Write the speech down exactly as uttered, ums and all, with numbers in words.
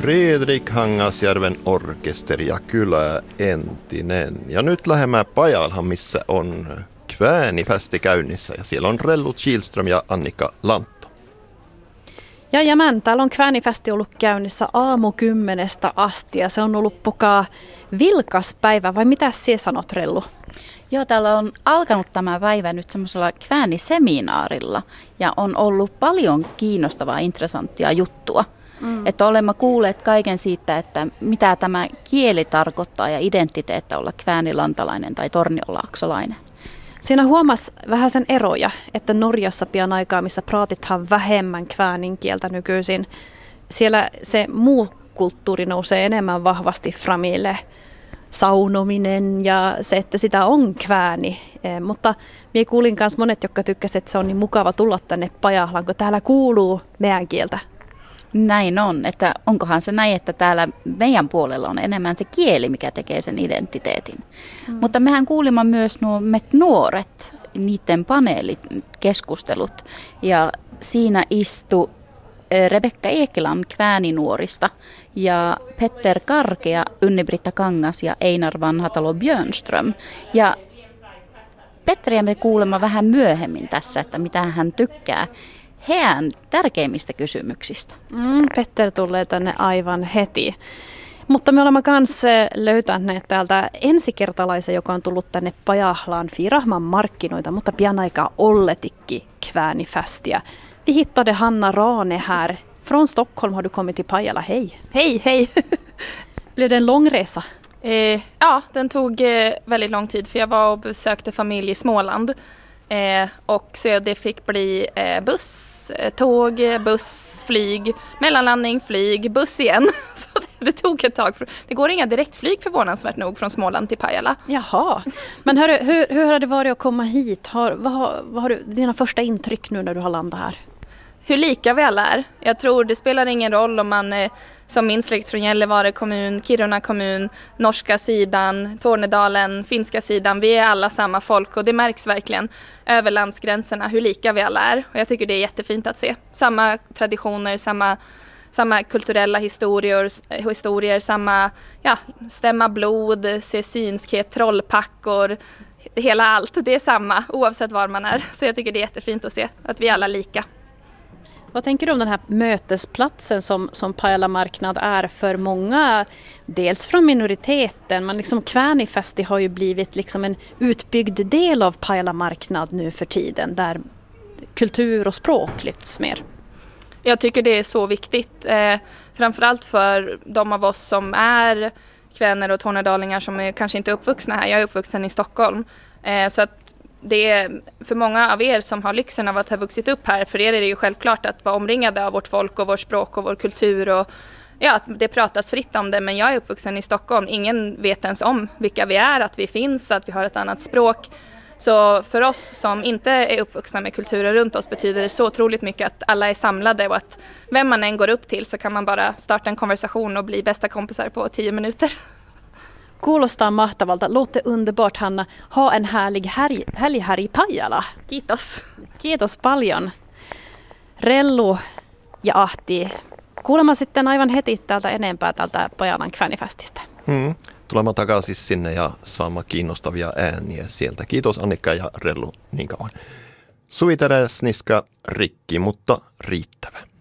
Fredrik Hangasjärven orkester ja kylä entinen. Ja nyt lähemmä Pajalhan, missä on Kväänifesti käynnissä. Ja siellä on Rellu Kihlström ja Annika Lantto. Jajamän, täällä on Kväänifesti ollut käynnissä aamu kymmenestä asti ja se on ollut pokaa vilkas päivä. Vai mitä sinä sanot, Rellu? Joo, täällä on alkanut tämä päivä nyt semmoisella Kvääniseminaarilla ja on ollut paljon kiinnostavaa, interessanttia juttua. Mm. Että olemme kuulleet kaiken siitä, että mitä tämä kieli tarkoittaa ja identiteettä olla kväänilantalainen tai torniolaaksolainen. Siinä huomasi vähän sen eroja, että Norjassa pian aikaa, missä praatithan vähemmän kväänin kieltä nykyisin, siellä se muu kulttuuri nousee enemmän vahvasti framille. Saunominen ja se, että sitä on kvääni. E, mutta minä kuulin myös monet, jotka tykkäsivät, että se on niin mukava tulla tänne Pajahlaan, kun täällä kuuluu meidän kieltä. Näin on, että onkohan se näin, että täällä meidän puolella on enemmän se kieli, mikä tekee sen identiteetin. Mm. Mutta mehän kuulimme myös nuo nuoret, niiden paneelikeskustelut ja siinä istui Rebekka Ekelan kvääninuorista ja Petter Karkea, Unni-Britta Kangas ja Einar Vanhatalo Björnström. Ja Petteriä me kuulemme vähän myöhemmin tässä, että mitä hän tykkää heidän tärkeimmistä kysymyksistä. Mm, Petter tulee tänne aivan heti. Mutta me olemme myös löytäneet täältä ensikertalaisen, joka on tullut tänne Pajahlaan Firahman markkinoita, mutta pian aikaa olletikki Kväänifestiä. Vi hittade Hanna Rane här. Från Stockholm har du kommit till Pajala. Hej! Hej, hej! Blev det en lång resa? Eh, ja, den tog eh, väldigt lång tid för jag var och besökte familj i Småland. Eh, och så det fick bli eh, buss, eh, tåg, buss, flyg, mellanlandning, flyg, buss igen. Så det, det tog ett tag. För, det går inga direktflyg förvånansvärt nog från Småland till Pajala. Jaha, men hörru, hur, hur har det varit att komma hit? Har, vad, har, vad har du, dina första intryck nu när du har landat här? Hur lika vi alla är. Jag tror det spelar ingen roll om man är som min släkt från Gällivare kommun, Kiruna kommun, norska sidan, Tornedalen, finska sidan. Vi är alla samma folk och det märks verkligen över landsgränserna hur lika vi alla är. Och jag tycker det är jättefint att se. Samma traditioner, samma, samma kulturella historier, historier samma ja, stämma blod, se synskhet, trollpackor. Hela allt, det är samma oavsett var man är. Så jag tycker det är jättefint att se att vi är alla lika. Vad tänker du om den här mötesplatsen som, som Pajala marknad är för många, dels från minoriteten, men liksom Kväänifesti har ju blivit liksom en utbyggd del av Pajala marknad nu för tiden, där kultur och språk lyfts mer. Jag tycker det är så viktigt, eh, framförallt för de av oss som är kväner och tornedalingar som är kanske inte uppvuxna här. Jag är uppvuxen i Stockholm, eh, så att det är för många av er som har lyxen av att ha vuxit upp här, för er är det ju självklart att vara omringade av vårt folk och vårt språk och vår kultur och ja, att det pratas fritt om det, men jag är uppvuxen i Stockholm. Ingen vet ens om vilka vi är, att vi finns, att vi har ett annat språk. Så för oss som inte är uppvuxna med kulturen runt oss betyder det så otroligt mycket att alla är samlade och att vem man än går upp till så kan man bara starta en konversation och bli bästa kompisar på tio minuter. Kuulostaa mahtavalta. Låter underbart, Hanna. Ha en härlig helg, helg här i Pajala. Kiitos. Kiitos paljon. Rellu ja Ahti. Kuulemma sitten aivan heti täältä enempää täältä Pajalan Kväänifestistä. Hmm. Tulemme takaisin sinne ja saamme kiinnostavia ääniä sieltä. Kiitos Annika ja Rellu niin kauan. Suvi Teräsniska rikki, mutta riittävä.